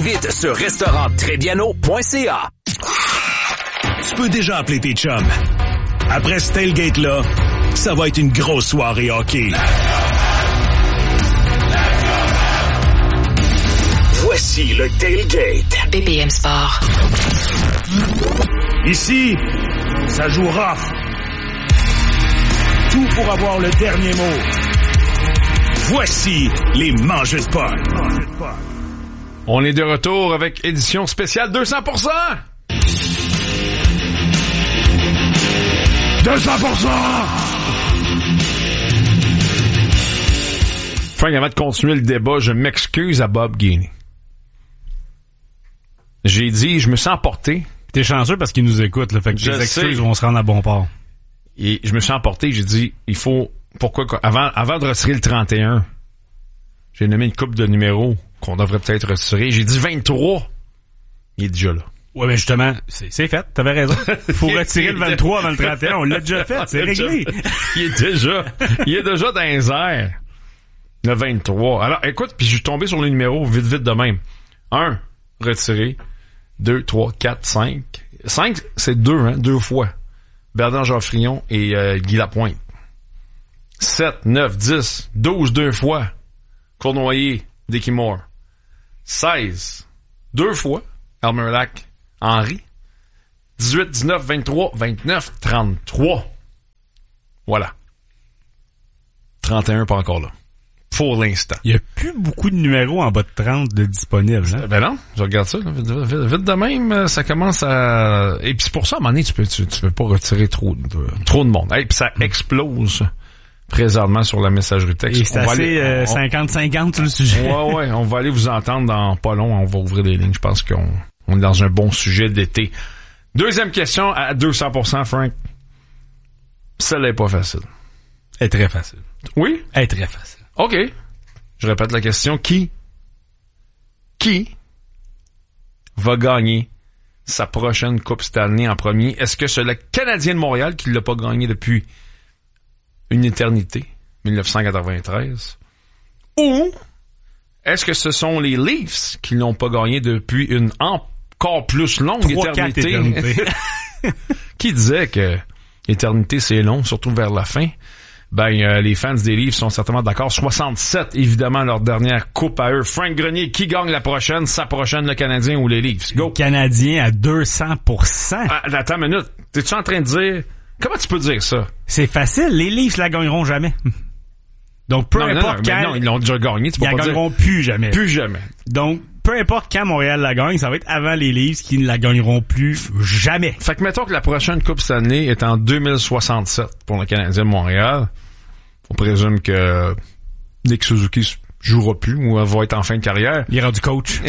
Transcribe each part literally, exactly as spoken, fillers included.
vite sur restaurant trébiano point c a. Tu peux déjà appeler tes chums. Après ce tailgate-là, ça va être une grosse soirée hockey. Voici le tailgate. B P M Sport. Ici, ça joue rough. Tout pour avoir le dernier mot. Voici les mangeux de potes. On est de retour avec édition spéciale deux cents pour cent. deux cents pour cent! Frank, avant de continuer le débat, je m'excuse à Bob Gainey. J'ai dit, je me sens emporté. T'es chanceux parce qu'il nous écoute, là, fait que je les excuses sais. vont se rendre à bon port. Et je me suis emporté, j'ai dit, il faut... Pourquoi... Avant, avant de retirer le trente et un, j'ai nommé une couple de numéros qu'on devrait peut-être retirer. J'ai dit vingt-trois. Il est déjà là. Ouais, mais justement, c'est, c'est fait, t'avais raison. Faut retirer le vingt-trois avant le trente et un, on l'a déjà fait, c'est réglé. Il est déjà, il est déjà dans les airs. Le vingt-trois. Alors, écoute, puis je suis tombé sur les numéros vite, vite de même. un, retiré. deux, trois, quatre, cinq. cinq, c'est deux, hein, deux fois. Bernard Geoffrion et euh, Guy Lapointe. sept, neuf, dix, douze, deux fois. Cournoyer, Dickie Moore. seize, deux fois. Elmer Lack, Henry. dix-huit, dix-neuf, vingt-trois, vingt-neuf, trente-trois. Voilà. trente et un, pas encore là. Pour l'instant. Il y a plus beaucoup de numéros en bas de trente de disponibles, hein? Ben non, je regarde ça. Vite, vite, vite, vite de même, ça commence à... Et puis c'est pour ça, à un moment donné, tu peux, tu, tu peux pas retirer trop de, trop de monde. Et puis ça explose présentement sur la messagerie texte. Et c'est on assez aller, euh, on, cinquante cinquante sur le sujet. Ouais, ouais, on va aller vous entendre dans pas long. On va ouvrir les lignes. Je pense qu'on on est dans un bon sujet d'été. Deuxième question à deux cents pour cent, Frank. Celle-là est pas facile. Elle est très facile. Oui? Elle est très facile. OK. Je répète la question. Qui? Qui va gagner sa prochaine Coupe Stanley en premier? Est-ce que c'est le Canadien de Montréal qui l'a pas gagné depuis une éternité, dix-neuf cent quatre-vingt-treize? Ou est-ce que ce sont les Leafs qui l'ont pas gagné depuis une encore plus longue Trois, éternité? éternités. Qui disait que l'éternité c'est long, surtout vers la fin? Ben, euh, les fans des Leafs sont certainement d'accord. soixante-sept, évidemment, leur dernière coupe à eux. Frank Grenier, qui gagne la prochaine? Sa prochaine, le Canadien ou les Leafs? Go! Le Canadien à deux cents pour cent. Ah, attends une minute. T'es-tu en train de dire... Comment tu peux dire ça? C'est facile. Les Leafs la gagneront jamais. Donc, peu non, importe non, non, quand... non, ils l'ont déjà gagné. Tu peux ils la pas gagneront dire... plus jamais. Plus jamais. Donc, peu importe quand Montréal la gagne, ça va être avant les Leafs qui ne la gagneront plus jamais. Fait que mettons que la prochaine Coupe Stanley est en deux mille soixante-sept pour le Canadien de Montréal. On présume que Nick Suzuki jouera plus ou va être en fin de carrière. Il ira du coach.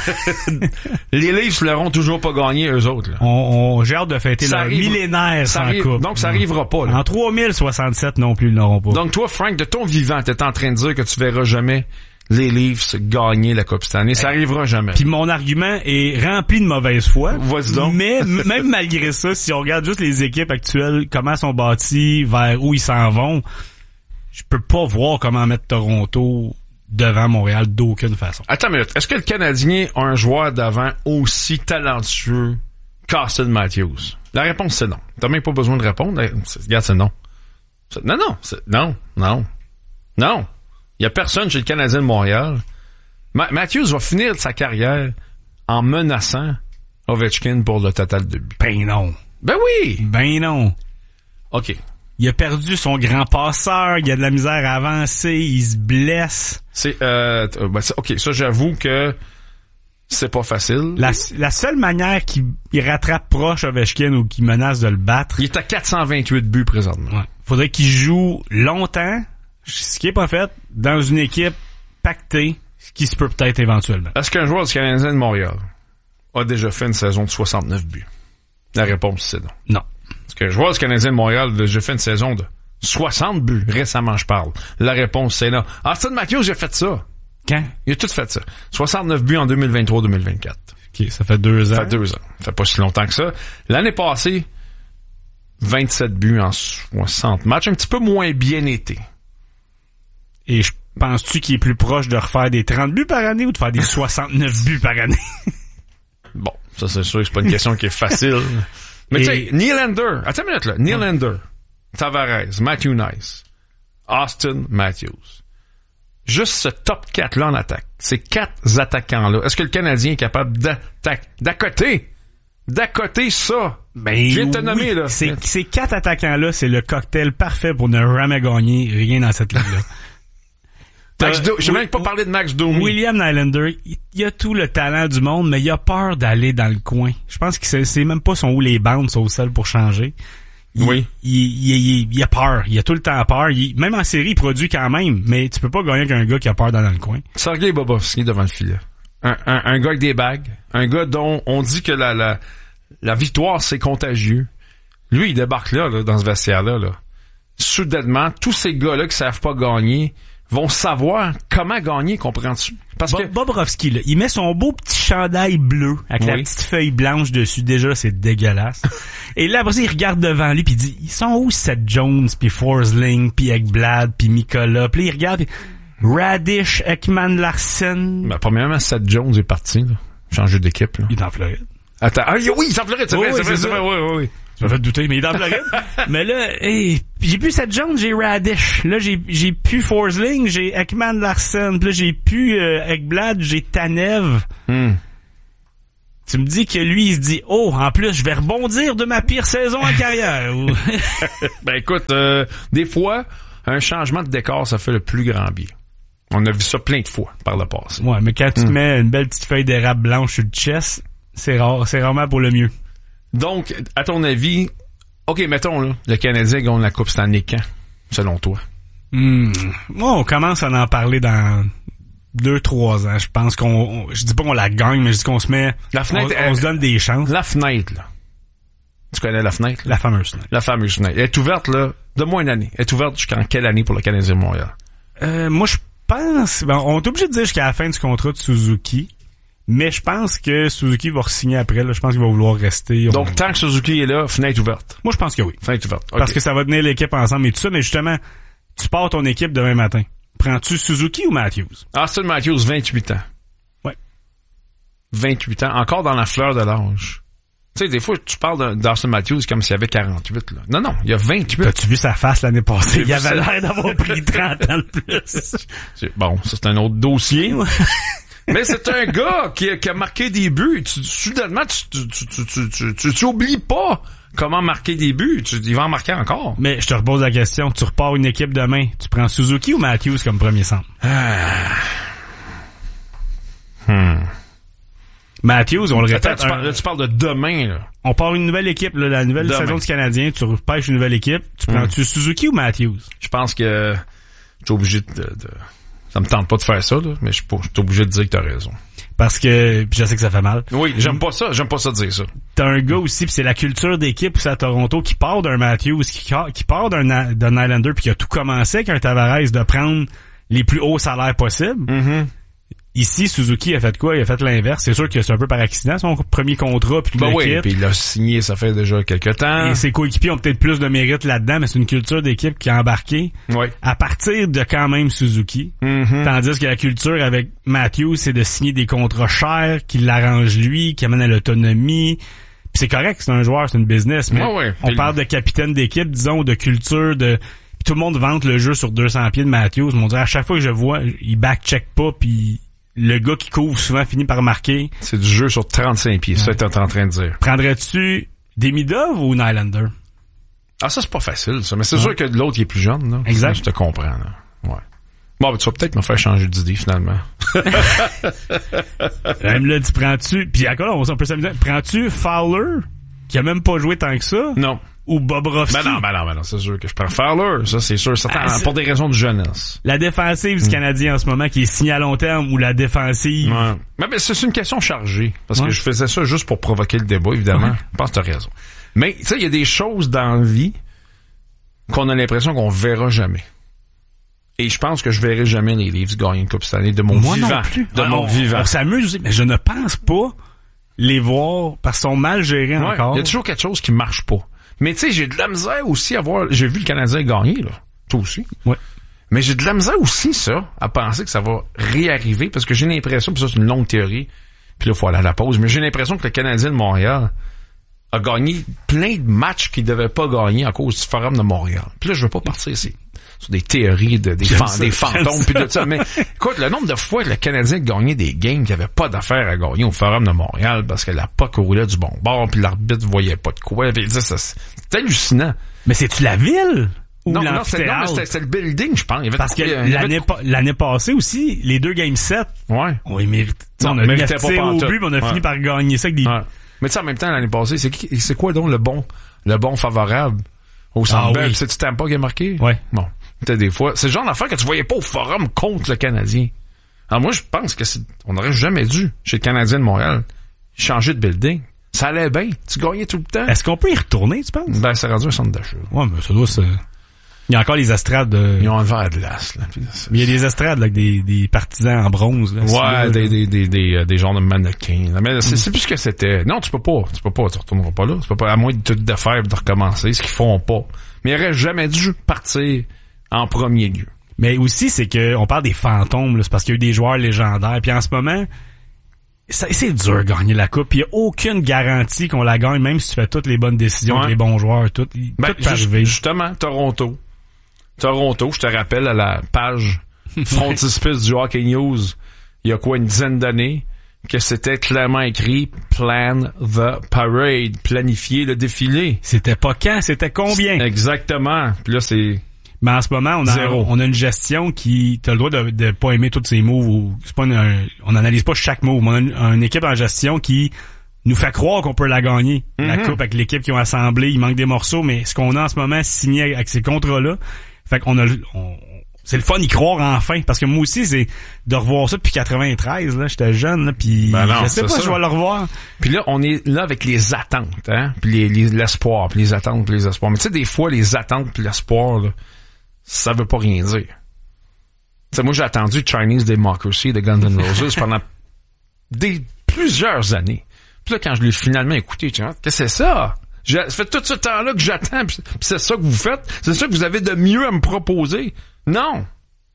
Les Leafs l'auront toujours pas gagné, eux autres. Là. On, on, j'ai hâte de fêter ça leur arrive, millénaire ça sans arrive, coupe. Donc, ça arrivera pas. Là. En trois mille soixante-sept non plus, ils n'auront pas. Donc, toi, Frank, de ton vivant, t'es en train de dire que tu verras jamais les Leafs gagner la Coupe cette année. Ça arrivera jamais. Puis mon argument est rempli de mauvaise foi. Vas-y donc. Mais m- même malgré ça, si on regarde juste les équipes actuelles, comment sont bâties, vers où ils s'en vont, je peux pas voir comment mettre Toronto devant Montréal d'aucune façon. Attends une minute. Est-ce que le Canadien a un joueur d'avant aussi talentueux qu'Austin Matthews? La réponse, c'est non. T'as même pas besoin de répondre. Regarde, c'est non. C'est, non, non. C'est, non, non. Non. Il y a personne chez le Canadien de Montréal. Ma- Matthews va finir sa carrière en menaçant Ovechkin pour le total de buts. Ben non. Ben oui! Ben non. OK. Il a perdu son grand passeur, il a de la misère à avancer, il se blesse. C'est, euh, ben c'est, OK, ça, j'avoue que c'est pas facile. La, la seule manière qu'il il rattrape proche Ovechkin ou qu'il menace de le battre... Il est à quatre cent vingt-huit buts présentement. Ouais. Faudrait qu'il joue longtemps, ce qui est pas fait, dans une équipe pactée, ce qui se peut peut-être éventuellement. Est-ce qu'un joueur du Canadien de Montréal a déjà fait une saison de soixante-neuf buts? La réponse, c'est non. Non. Est-ce qu'un joueur du Canadien de Montréal a déjà fait une saison de soixante buts? Récemment, je parle. La réponse, c'est non. Austin Matthews, j'ai fait ça. Quand? Il a tout fait ça. soixante-neuf buts en deux mille vingt-trois deux mille vingt-quatre. OK, ça fait deux ans. Ça fait deux ans. Ça fait pas si longtemps que ça. L'année passée, vingt-sept buts en soixante matchs. Un petit peu moins bien été. Et je penses-tu qu'il est plus proche de refaire des trente buts par année ou de faire des soixante-neuf buts par année? Bon, ça c'est sûr que c'est pas une question qui est facile. Mais tu sais, Nylander, attends une minute là, Nylander, Tavares, Matthew Nice, Austin Matthews. Juste ce top quatre là en attaque. Ces quatre attaquants-là. Est-ce que le Canadien est capable d'attaquer, d'accoter, d'accoter ça? Ben, je viens de te oui, nommer, là. Ces, ces quatre attaquants-là, c'est le cocktail parfait pour ne jamais gagner rien dans cette ligue-là. Max Do- je n'ai même pas parlé de Max Domi. William Nylander, il, il a tout le talent du monde, mais il a peur d'aller dans le coin. Je pense que c'est, c'est même pas son où les bandes sont au sol pour changer. Il, oui. Il, il, il, il a peur. Il a tout le temps peur. Il, même en série, il produit quand même, mais tu peux pas gagner avec un gars qui a peur d'aller dans le coin. Sergei Bobrovski devant le filet. Un, un, un gars avec des bagues. Un gars dont on dit que la, la, la victoire, c'est contagieux. Lui, il débarque là, là dans ce vestiaire-là. Là. Soudainement, tous ces gars-là qui savent pas gagner vont savoir comment gagner, comprends-tu? Parce Bo- que Bobrovski, là, il met son beau petit chandail bleu avec oui. la petite feuille blanche dessus. Déjà, c'est dégueulasse. Et là, après ça, il regarde devant lui puis il dit, ils sont où Seth Jones, puis Forsling, puis Ekblad, puis Mikola? Puis là, il regarde, pis Radish, Ekman Larsen. ben, premièrement, Seth Jones est parti, là. Changé d'équipe, là. Il est en Floride. Attends, ah, oui, il est en Floride, c'est Oui, vrai, oui, c'est vrai, c'est c'est ça. vrai, oui, oui, oui. Ça fait douter, mais il est en Floride. Mais là, hey, j'ai plus Seth Jones, j'ai Radish. Là, j'ai, j'ai plus Forsling, j'ai Ekman Larsen. Puis là, j'ai plus euh, Ekblad, j'ai Tanev. Hmm. Tu me dis que lui, il se dit, oh, en plus, je vais rebondir de ma pire saison en carrière. Ou... Ben écoute, euh, des fois, un changement de décor, ça fait le plus grand bien. On a vu ça plein de fois par le passé. Ouais, mais quand tu Hmm. te mets une belle petite feuille d'érable blanche sur le chest, c'est rare, c'est rarement pour le mieux. Donc, à ton avis, OK, mettons, là, le Canadien gagne la Coupe Stanley quand, selon toi? Hmm. Moi, on commence à en parler dans deux, trois ans. Je pense qu'on, on, je dis pas qu'on la gagne, mais je dis qu'on se met, La fenêtre, on, on elle- se donne des chances. La fenêtre, là. Tu connais la fenêtre? Là? La fameuse fenêtre. La fameuse fenêtre. Elle est ouverte, là, de moins une année. Elle est ouverte jusqu'en quelle année pour le Canadien de Montréal? Euh, moi, je pense, ben, on est obligé de dire jusqu'à la fin du contrat de Suzuki. Mais je pense que Suzuki va re-signer après. Là. Je pense qu'il va vouloir rester. On- Donc, tant que Suzuki est là, fenêtre ouverte. moi, je pense que oui. Fenêtre ouverte. OK. Parce que ça va tenir l'équipe ensemble et tout ça. Mais justement, tu pars ton équipe demain matin. Prends-tu Suzuki ou Matthews? Austin Matthews, vingt-huit ans. Ouais. vingt-huit ans. Encore dans la fleur de l'âge. Tu sais, des fois, tu parles d'un- d'Austin Matthews comme s'il avait quarante-huit, là. Non, non, il y a vingt-huit. T'as-tu vu sa face l'année passée? J'ai Il vu avait ça. l'air d'avoir pris trente ans de plus. C'est- Bon, ça, c'est un autre dossier. Mais c'est un gars qui a, qui a marqué des buts. Tu, soudainement, tu, tu, tu, tu, tu, tu, tu, tu oublies pas comment marquer des buts. Tu, il va en marquer encore. Mais je te repose la question. Tu repars une équipe demain. Tu prends Suzuki ou Matthews comme premier centre? Hmm. Matthews, on le Attends, répète. tu, un- parles, là, tu parles de demain, là. on part une nouvelle équipe, là, la nouvelle Demain. saison du Canadien. Tu repêches une nouvelle équipe. Tu prends-tu Suzuki ou Matthews? Je pense que je suis obligé de, de... Ça me tente pas de faire ça, là, mais je suis pas- je suis obligé de dire que t'as raison. Parce que, puis je sais que ça fait mal. Oui, j'aime pas ça. J'aime pas ça dire ça. T'as un gars aussi, puis c'est la culture d'équipe aussi à Toronto qui part d'un Matthews, qui, qui part d'un, Na- d'un Nylander, puis qui a tout commencé avec un Tavares de prendre les plus hauts salaires possibles. Mm-hmm. Ici, Suzuki a fait quoi? Il a fait l'inverse. C'est sûr que c'est un peu par accident, son premier contrat, puis Ben le oui, quitte. puis il l'a signé, ça fait déjà quelques temps. Et ses coéquipiers ont peut-être plus de mérite là-dedans, mais c'est une culture d'équipe qui a embarqué Oui. à partir de quand même Suzuki. Mm-hmm. Tandis que la culture avec Matthews, c'est de signer des contrats chers, qui l'arrangent lui, qui amènent à l'autonomie. Puis c'est correct, c'est un joueur, c'est une business, mais Ouais, ouais. on Puis parle de capitaine d'équipe, disons, de culture, de... Puis tout le monde vante le jeu sur deux cents pieds de Matthews. On dirait à chaque fois que je vois, il back-check pas, puis le gars qui couvre souvent finit par marquer. C'est du jeu sur trente-cinq pieds, ça, t'es en train de dire. Prendrais-tu Demidov ou Nylander? Ah, ça, c'est pas facile, ça. Mais c'est sûr que l'autre, il est plus jeune, là. Exact. Ça, je te comprends, là. Ouais. Bon, ben, tu vas peut-être me faire changer d'idée, finalement. Même là, tu prends-tu... Puis encore, on peut s'amuser. Prends-tu Fowler, qui a même pas joué tant que ça? Non. Ou Bobrovski? Ben non, ben non, ben non, c'est sûr que je prends Fowler. Ça, c'est sûr, certain, Ah, c'est- pour des raisons de jeunesse. La défensive du Canadien en ce moment, qui est signée à long terme, ou la défensive... Ouais. Mais ben, c'est une question chargée. Parce Ouais. que je faisais ça juste pour provoquer le débat, évidemment. Ouais. Je pense que t'as raison. Mais, tu sais, il y a des choses dans la vie qu'on a l'impression qu'on verra jamais. Et je pense que je verrai jamais les Leafs gagner une Coupe Stanley de mon Moi vivant. non plus. De Ah, mon on, vivant. On s'amuse aussi, mais je ne pense pas les voir parce qu'ils sont mal gérés Ouais, encore. il y a toujours quelque chose qui marche pas. Mais tu sais, j'ai de la misère aussi à voir... J'ai vu le Canadien gagner, là. Toi aussi. Ouais. Mais j'ai de la misère aussi, ça, à penser que ça va réarriver, parce que j'ai l'impression, puis ça c'est une longue théorie, puis là, il faut aller à la pause, mais j'ai l'impression que le Canadien de Montréal a gagné plein de matchs qu'il devait pas gagner à cause du Forum de Montréal. Puis là, je veux pas partir ici sur des théories de des, fan, ça, des fantômes puis de ça, mais écoute, le nombre de fois que le Canadien a gagné des games qu'il avait pas d'affaires à gagner au Forum de Montréal parce que la puck roulait du bon bord puis l'arbitre voyait pas de quoi, puis ça, ça c'est hallucinant. Mais c'est-tu la ville? Ou non, non, c'est, non, mais c'était, c'était le building, je pense. Il y avait parce que avait, l'année, pa- l'année passée aussi, les deux game sept, ouais. on les mérite. Non, on a mis pas au but, mais on a ouais. fini par gagner ça avec des... Ouais. Mais tu sais, en même temps, l'année passée, c'est qui, c'est quoi donc le bon, le bon favorable au Centre Bell? Ah, oui. C'est-tu Tampa qui a marqué? Ouais. Bon. Peut-être des fois. C'est le genre d'affaire que tu voyais pas au Forum contre le Canadien. Alors moi, je pense que c'est, on n'aurait jamais dû, chez le Canadien de Montréal, changer de building. Ça allait bien. Tu gagnais tout le temps. Est-ce qu'on peut y retourner, tu penses? Ben, c'est rendu un centre d'achat. Ouais, mais ça doit se... Il y a encore les estrades de... Ils ont un verre de glace, là. Mais il y a des estrades, là, avec des, des partisans en bronze, là. Ouais, là, des, là. des, des, des, des genres de mannequins, là. Mais c'est, mm. c'est plus ce que c'était. Non, tu peux pas. Tu peux pas. Tu retourneras pas là. Tu peux pas, à moins de tout défaire et de recommencer, ce qu'ils font pas. Mais il aurait jamais dû partir en premier lieu. Mais aussi, c'est que, on parle des fantômes, là. C'est parce qu'il y a eu des joueurs légendaires. Puis en ce moment, ça, c'est dur de gagner la coupe. Il y a aucune garantie qu'on la gagne, même si tu fais toutes les bonnes décisions, ouais. avec les bons joueurs, tout. Ben, tout peut arriver. Justement, Toronto. Toronto, je te rappelle, à la page frontispice du Hockey News, il y a quoi, une dizaine d'années, que c'était clairement écrit « Plan the Parade », planifier le défilé. C'était pas quand, c'était combien? Exactement. Puis là, c'est... Mais en ce moment, on a, Zéro. on a une gestion qui, t'as le droit de, de pas aimer tous ces moves, ou, c'est pas une, on n'analyse pas chaque move, mais on a une, une équipe en gestion qui nous fait croire qu'on peut la gagner. Mm-hmm. La coupe avec l'équipe qui ont assemblé, il manque des morceaux, mais ce qu'on a en ce moment signé avec ces contrats-là, fait qu'on a, on, c'est le fun d'y croire enfin, parce que moi aussi, c'est de revoir ça depuis quatre-vingt-treize, là, j'étais jeune, là, puis ben non, je sais pas ça. si je vais le revoir. Puis là, on est là avec les attentes, hein, puis les, les, l'espoir, puis les attentes, puis les espoirs. Mais tu sais, des fois, les attentes puis l'espoir, là, ça veut pas rien dire. Tu sais, moi, j'ai attendu Chinese Democracy de Guns N' Roses pendant des plusieurs années. Puis là, quand je l'ai finalement écouté, tu vois, qu'est-ce que c'est ça? J'ai, ça fait tout ce temps-là que j'attends, pis c'est ça que vous faites? C'est ça que vous avez de mieux à me proposer? Non!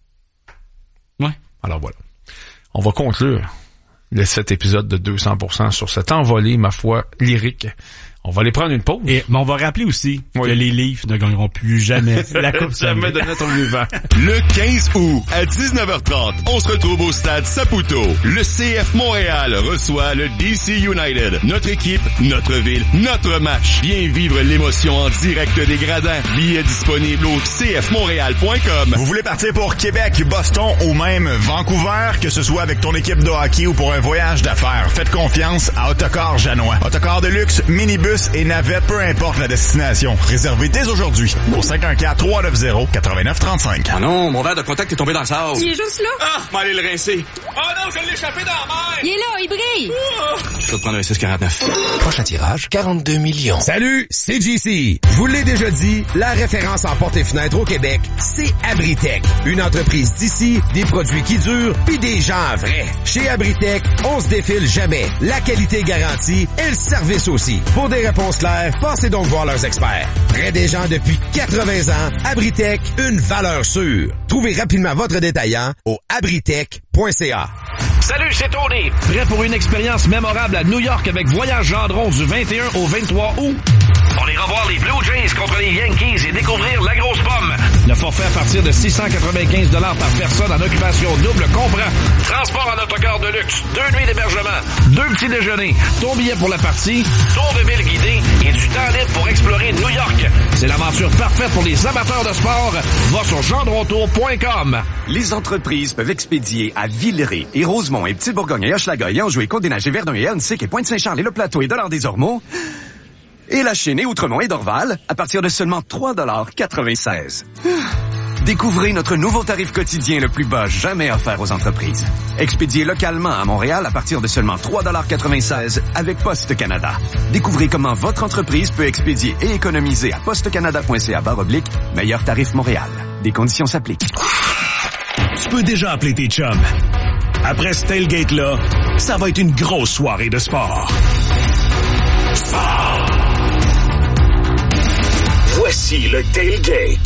Ouais. Alors voilà. On va conclure le, cet épisode de deux cents pour cent sur cette envolée, ma foi, lyrique. On va aller prendre une pause. Et, mais on va rappeler aussi oui. que les Leafs ne gagneront plus jamais la Coupe Jamais de notre vivant. Le quinze août, à dix-neuf heures trente, on se retrouve au stade Saputo. Le C F Montréal reçoit le D C United. Notre équipe, notre ville, notre match. Viens vivre l'émotion en direct des gradins. Billets disponibles au c f montréal point com. Vous voulez partir pour Québec, Boston ou même Vancouver, que ce soit avec ton équipe de hockey ou pour un voyage d'affaires, faites confiance à Autocar Janois. Autocar de luxe, minibus et navette, peu importe la destination. Réservez dès aujourd'hui au cinq un quatre, trois neuf zéro, neuf neuf trois cinq. Ah non, mon verre de contact est tombé dans le sable. Il est juste là. Ah, m'allez le rincer. Oh non, je l'ai échappé dans la mer. Il est là, il brille. Je vais te prendre un six quarante-neuf. Prochain tirage, quarante-deux millions. Salut, c'est J C. Je vous l'ai déjà dit, la référence en portes et fenêtres au Québec, c'est Abritech. Une entreprise d'ici, des produits qui durent, puis des gens vrais. Chez Abritech, on se défile jamais. La qualité garantie et le service aussi. Pour des réponses claires, passez donc voir leurs experts. Près des gens depuis quatre-vingts ans, Abritech, une valeur sûre. Trouvez rapidement votre détaillant au abritech point c a. Salut, c'est Tony. Prêt pour une expérience mémorable à New York avec Voyage Gendron du vingt et un au vingt-trois août? On ira voir les Blue Jays contre les Yankees et découvrir la grosse pomme. Le forfait à partir de six cent quatre-vingt-quinze dollars par personne en occupation double comprend transport en autocar de luxe, deux nuits d'hébergement, deux petits déjeuners, ton billet pour la partie, tour de ville guidé et du temps libre pour explorer New York. C'est l'aventure parfaite pour les amateurs de sport. Va sur gendrontour point com. Les entreprises peuvent expédier à Villeray et Rosemont et Petit-Bourgogne et Hochelaga et Anjou et Côte-des-Neiges et Verdun et Ahuntsic et Pointe-Saint-Charles et Le Plateau et Dollard-des-Ormeaux. Et la Chine et Outremont et Dorval à partir de seulement trois dollars quatre-vingt-seize. Découvrez notre nouveau tarif quotidien le plus bas jamais offert aux entreprises. Expédié localement à Montréal à partir de seulement trois dollars quatre-vingt-seize avec Poste Canada. Découvrez comment votre entreprise peut expédier et économiser à postecanada point c a barre oblique meilleur tarif Montréal. Des conditions s'appliquent. Tu peux déjà appeler tes chums. Après ce tailgate-là, ça va être une grosse soirée de sport. Sport! Voici le Tailgate